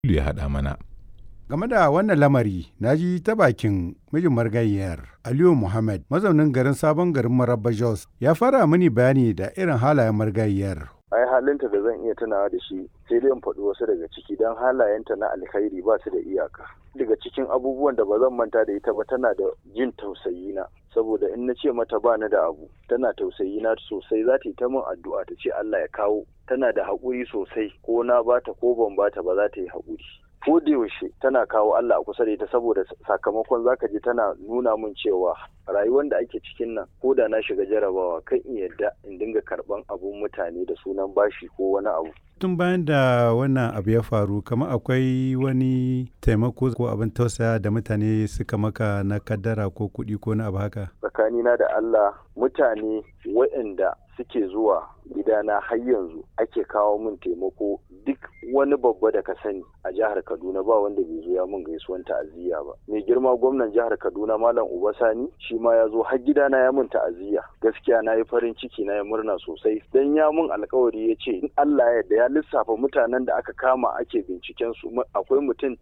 ya haɗa mana. Game da wannan lamari, na ji ta bakin mijin marigayiyar Aliyu Muhammad, mazaunin garin Sabon Garin Marabba Jos, ya fara mini bayani da irin halayen marigayiyar. Ai halinta da zan iya tunawa da shi sai dai in faɗi wasu daga ciki don halayenta na alkhairi ba su da iyaka. Daga cikin abubuwan da ba zan manta da ita ba tana da jin tausayi na, saboda in na ce mata ba ni da abu tana tausayi na sosai, za ta yi ta min addu'a ta ce Allah ya kawo. Tana da haƙuri sosai, ko na bata ko ban bata ba za ta yi haƙuri. Ko da yaushe tana kawo Allah a kusa da ita, saboda sakamakon zaka ji tana nuna min cewa rayuwar da ake cikin nan ko da na shiga jarabawa kan in yadda in dinga karban abun mutane da sunan bashi ko wani abu. Tun bayan da wannan abu ya faru, kamar akwai wani taimako ko abin tausaya da mutane suka maka na kaddara ko kuɗi ko na abu haka? Tsakanina da Allah, mutane waɗanda suke zuwa gidana har yanzu ake kawo min taimako, duk wani babba da ka sani a jihar Kaduna ba wanda bai zo ya min gaisuwan ta'aziyya ba. Mai girma gwamnan jihar Kaduna Malam Uba Sani shi ma ya zo har gidana ya min ta'aziyya. Gaskiya na yi farin ciki, na yi murna sosai, dan ya min alkawari ya ce in Allah ya yarda ya lissafa mutanen da aka kama ake binciken su, akwai mutum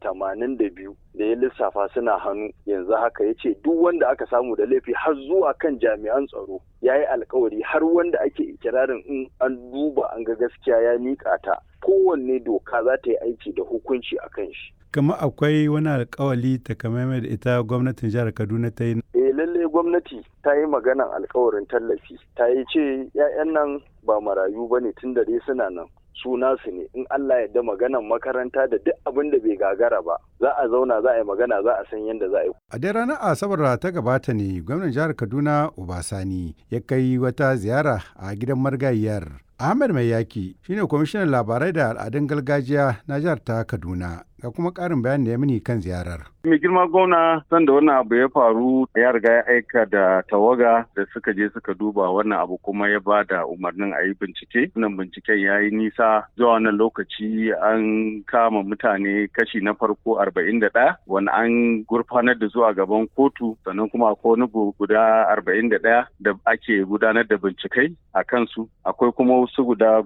82 da ya lissafa suna hannu yanzu haka. Ya ce duk wanda aka samu da laifi har zuwa kan jami'an tsaro ya yi alkawari, har wanda ake ikirarin in an duba an ga gaskiya ya miƙa ta, kowanne doka za ta yi aiki da hukunci a kan shi. Kamar akwai wani alkawali takamaimai da ita gwamnatin jihar Kaduna ta yi? Lallai gwamnati ta yi maganan alkawarin tallafi, ta yi ce 'ya'yan nan ba marayu ba ne, tun da dai suna nan su nasu ne. In Allah ya yarda maganan makaranta da duk abin da bai gagara ba za a zauna, za a yi magana, za a san yadda za a yi. A dai ranar Asabar ta gabata ne gwamnan jihar Kaduna Uba Sani ya kai wata ziyara a gidan marigayiyar. Ahmed Mai Yaki shine kwamishinan labarai da al'adun gargajiya na jihar ta Kaduna, ga kuma ƙarin bayani da ya mini kan ziyarar. Mai girma gwamna sanda wannan abu ya faru ya riga ya aika da tawaga da suka je suka duba wannan abu, kuma ya ba da umarnin a yi bincike. Wannan binciken ya yi nisa, zuwa wannan lokaci an kama mutane kashi na farko 41 wani an gurfanar da zuwa gaban kotu, sannan kuma akwai wani guda 41 da ake gudanar da bincikai a kansu. Akwai kuma wasu guda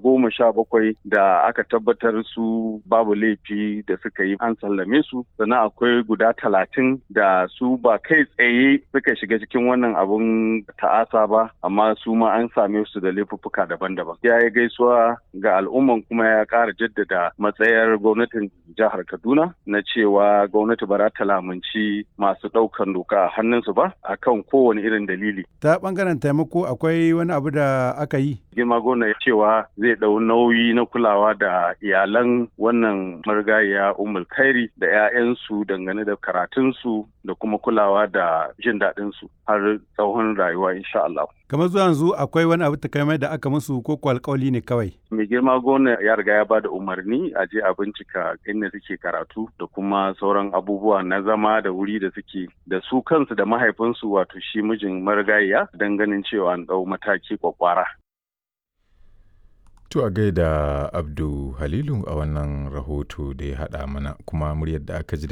17 da aka tabbatar su babu laifi da suka yi, an sallame su. Sannan akwai guda 30 da su ba kai tsaye suka shiga cikin wannan abun ta'asa ba, amma su ma an same su da laifuffuka daban-daban. Ya yi gaisuwa ga al'umman, kuma ya ƙara jaddada matsayar gwamnatin jihar Kaduna na cewa gwamnati ba za ta lamunci masu ɗaukan doka a hannunsu ba akan kowane irin dalili. Ta ɓangaren taimako akwai wani abu da aka yi? Girma gwamna ya cewa zai ɗau nauyi na kulawa da iyalan wannan marigayiya Ummul Khairi da 'ya'yansu dangane da karatunsu da kuma kulawa da jin daɗinsu har tsawon rayuwa insha Allah. Kamar zuwa yanzu akwai wani abu takamaimai da aka musu ko alƙawali ne kawai? Mai girma gwamna ya riga ya bada umarni a je a bincika inda suke karatu da kuma sauran abubuwa na zama da wuri da suke da su kansu da mahaifinsu, wato shi mijin marigayiya, don ganin cewa an ɗau mataki kwakwara. To a gaida Abdu Halilu a wannan rahoto da ya haɗa mana, kuma muryar da aka ji